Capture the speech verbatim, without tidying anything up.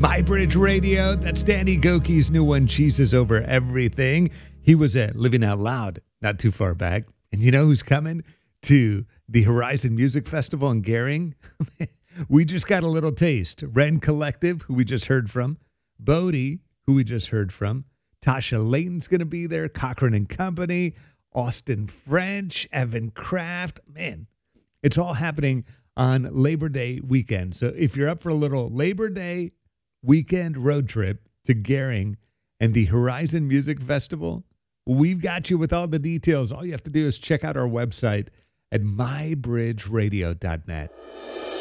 My Bridge Radio. That's Danny Gokey's new one, Jesus Over Everything. He was at Living Out Loud not too far back. And you know who's coming to the Horizon Music Festival in Gering? We just got a little taste. Ren Collective, who we just heard from. Bodie, who we just heard from. Tasha Layton's going to be there. Cochran and Company. Austin French. Evan Kraft. Man, it's all happening on Labor Day weekend. So if you're up for a little Labor Day weekend road trip to Gering and the Horizon Music Festival, we've got you with all the details. All you have to do is check out our website at my bridge radio dot net.